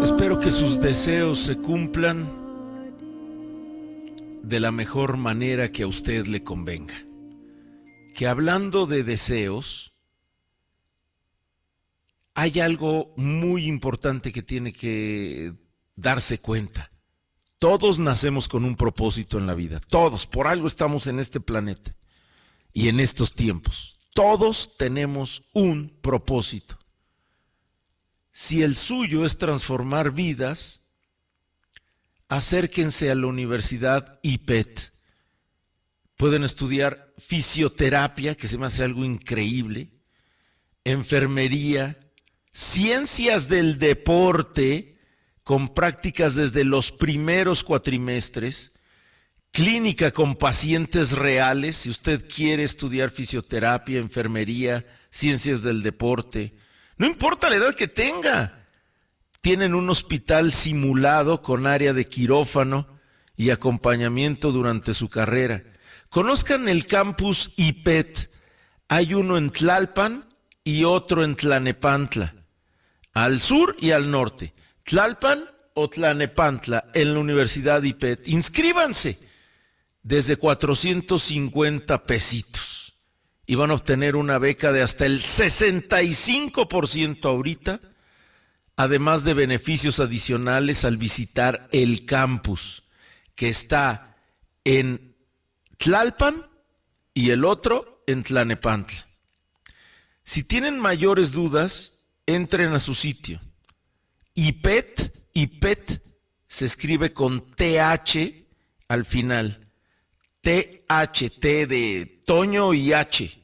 Espero que sus deseos se cumplan de la mejor manera que a usted le convenga. Que hablando de deseos, hay algo muy importante que tiene que darse cuenta. Todos nacemos con un propósito en la vida. Todos, por algo estamos en este planeta y en estos tiempos. Todos tenemos un propósito. Si el suyo es transformar vidas, acérquense a la Universidad IPET. Pueden estudiar fisioterapia, que se me hace algo increíble, enfermería, ciencias del deporte, con prácticas desde los primeros cuatrimestres, clínica con pacientes reales, si usted quiere estudiar fisioterapia, enfermería, ciencias del deporte, no importa la edad que tenga. Tienen un hospital simulado con área de quirófano y acompañamiento durante su carrera. Conozcan el campus IPET. Hay uno en Tlalpan y otro en Tlanepantla, al sur y al norte. Tlalpan o Tlanepantla en la Universidad IPET. Inscríbanse desde 450 pesitos y van a obtener una beca de hasta el 65% ahorita, además de beneficios adicionales al visitar el campus, que está en Tlalpan y el otro en Tlanepantla. Si tienen mayores dudas, entren a su sitio. IPET se escribe con TH al final. T de Toño y H.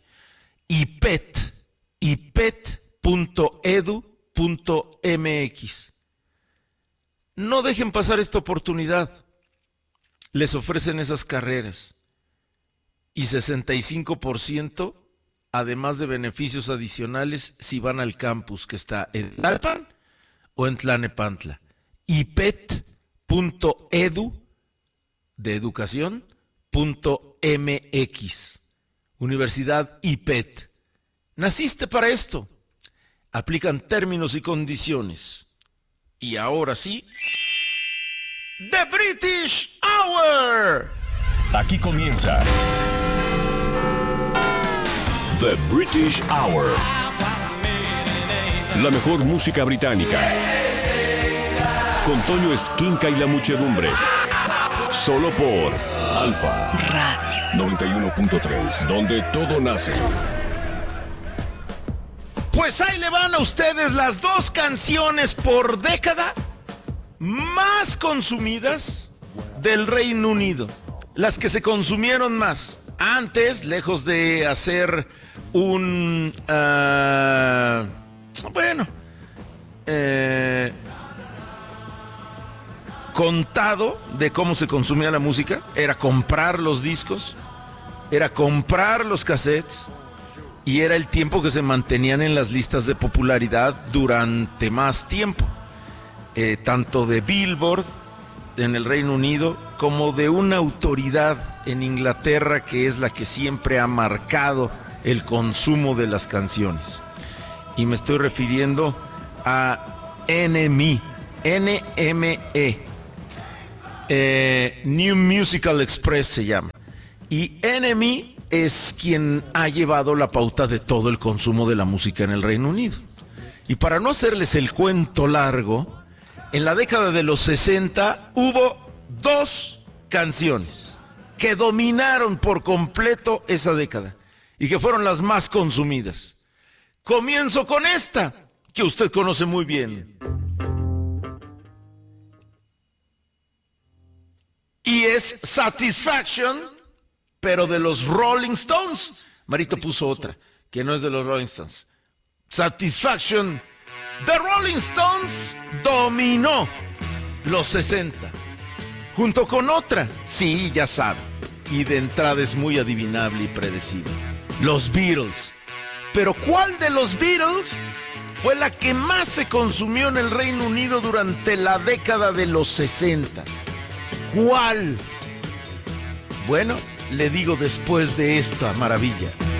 ipet.edu.mx. No dejen pasar esta oportunidad. Les ofrecen esas carreras y 65%, además de beneficios adicionales si van al campus que está en Tlalpan o en Tlanepantla. ipet.edu de educación .mx. Universidad IPET. Naciste para esto. Aplican términos y condiciones. Y ahora sí, The British Hour. Aquí comienza The British Hour. La mejor música británica. Con Toño Esquinca y la muchedumbre. Solo por Alfa Radio 91.3, donde todo nace. Pues ahí le van a ustedes las dos canciones por década más consumidas del Reino Unido. Las que se consumieron más. Antes, lejos de hacer un... contado de cómo se consumía la música, era comprar los discos, era comprar los cassettes y era el tiempo que se mantenían en las listas de popularidad durante más tiempo, tanto de Billboard en el Reino Unido como de una autoridad en Inglaterra que es la que siempre ha marcado el consumo de las canciones, y me estoy refiriendo a NME. New Musical Express se llama. Y NME es quien ha llevado la pauta de todo el consumo de la música en el Reino Unido. Y para no hacerles el cuento largo, en la década de los 60 hubo dos canciones que dominaron por completo esa década y que fueron las más consumidas. Comienzo con esta, que usted conoce muy bien. Y es Satisfaction, pero de los Rolling Stones. Marito puso otra, que no es de los Rolling Stones. Satisfaction, The Rolling Stones dominó los 60. Junto con otra, sí, ya sabe, y de entrada es muy adivinable y predecible. Los Beatles. Pero ¿cuál de los Beatles fue la que más se consumió en el Reino Unido durante la década de los 60? ¿Cuál? Bueno, le digo después de esta maravilla.